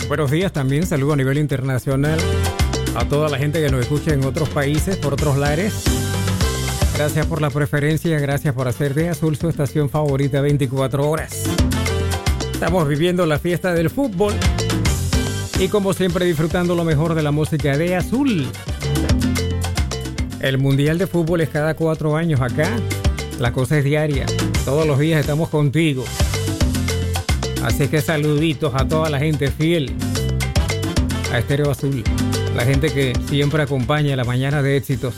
Buenos días también, saludo a nivel internacional a toda la gente que nos escucha en otros países, por otros lares. Gracias por la preferencia, gracias por hacer de Azul su estación favorita 24 horas. Estamos viviendo la fiesta del fútbol y como siempre disfrutando lo mejor de la música de Azul. El Mundial de Fútbol es cada 4 años acá. La cosa es diaria. Todos los días estamos contigo. Así que saluditos a toda la gente fiel a Estéreo Azul. La gente que siempre acompaña la mañana de éxitos.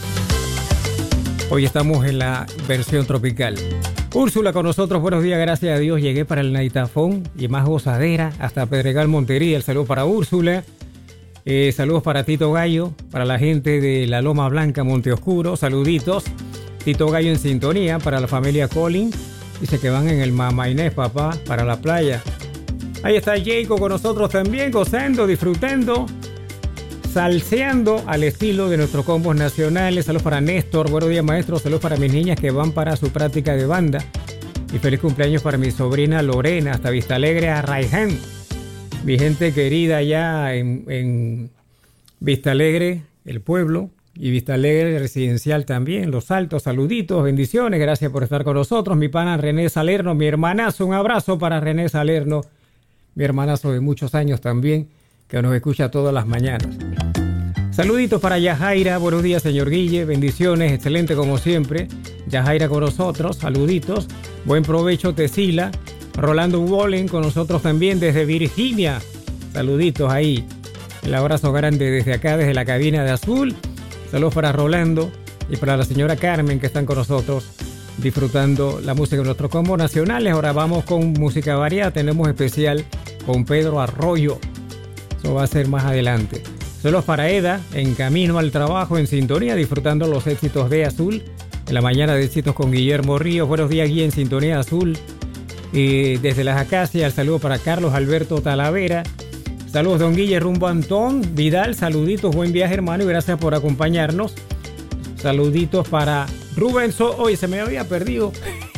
Hoy estamos en la versión tropical. Úrsula con nosotros, buenos días, gracias a Dios. Llegué para el Naitafón y más gozadera hasta Pedregal, Montería. El saludo para Úrsula. Saludos para Tito Gallo, para la gente de la Loma Blanca, Monte Oscuro. Saluditos. Tito Gallo en sintonía para la familia Colin. Dice que van en el Mama Inés, papá, para la playa. Ahí está Jacob con nosotros también, gozando, disfrutando, salseando al estilo de nuestros combos nacionales. Saludos para Néstor, buenos días maestro. Saludos para mis niñas que van para su práctica de banda. Y feliz cumpleaños para mi sobrina Lorena, hasta Vista Alegre, a Raiján. Mi gente querida allá en Vista Alegre, el pueblo, y Vista Alegre residencial también, Los Altos, saluditos, bendiciones, gracias por estar con nosotros. Mi pana René Salerno, mi hermanazo, un abrazo para René Salerno, mi hermanazo de muchos años también, que nos escucha todas las mañanas. Saluditos para Yajaira, buenos días señor Guille, bendiciones, excelente como siempre. Yajaira con nosotros, saluditos, buen provecho Tesila. Rolando Wallen con nosotros también desde Virginia. Saluditos ahí. El abrazo grande desde acá, desde la cabina de Azul. Saludos para Rolando y para la señora Carmen que están con nosotros disfrutando la música de nuestros combos nacionales. Ahora vamos con música variada. Tenemos especial con Pedro Arroyo. Eso va a ser más adelante. Saludos para Eda en camino al trabajo en sintonía disfrutando los éxitos de Azul. En la mañana de éxitos con Guillermo Ríos. Buenos días Guille en sintonía Azul. Y desde las Acacias, el saludo para Carlos Alberto Talavera. Saludos, don Guille, rumbo a Antón Vidal. Saluditos, buen viaje, hermano, y gracias por acompañarnos. Saluditos para Rubén Soto. Oye, se me había perdido.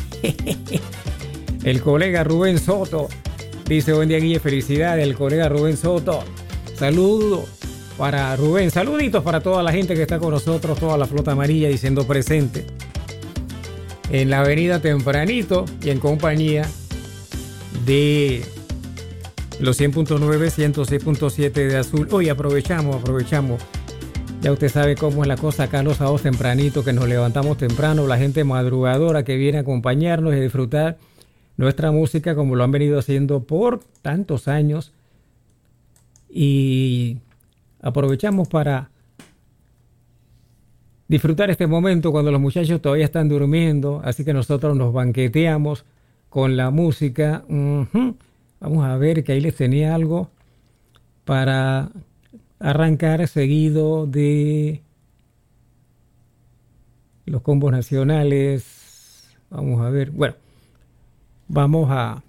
El colega Rubén Soto. Dice, buen día, Guille, felicidades. El colega Rubén Soto. Saludos para Rubén. Saluditos para toda la gente que está con nosotros, toda la flota amarilla diciendo presente. En la avenida tempranito y en compañía de los 100.9, 106.7 de Azul. Hoy aprovechamos. Ya usted sabe cómo es la cosa acá los sábados tempranito, que nos levantamos temprano, la gente madrugadora que viene a acompañarnos y a disfrutar nuestra música como lo han venido haciendo por tantos años. Y aprovechamos para disfrutar este momento cuando los muchachos todavía están durmiendo, así que nosotros nos banqueteamos con la música. Vamos a ver que ahí les tenía algo para arrancar seguido de los combos nacionales. Vamos a ver, bueno, vamos a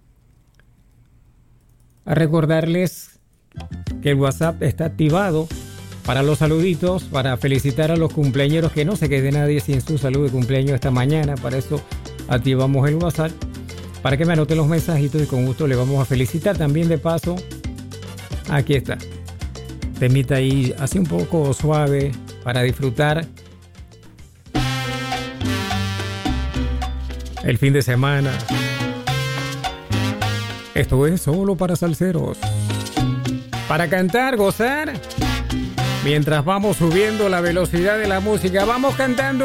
recordarles que el WhatsApp está activado para los saluditos, para felicitar a los cumpleañeros, que no se quede nadie sin su salud de cumpleaños esta mañana. Para eso activamos el WhatsApp, para que me anoten los mensajitos y con gusto le vamos a felicitar. También de paso, aquí está. Temita ahí así un poco suave para disfrutar el fin de semana. Esto es solo para salseros. Para cantar, gozar. Mientras vamos subiendo la velocidad de la música, vamos cantando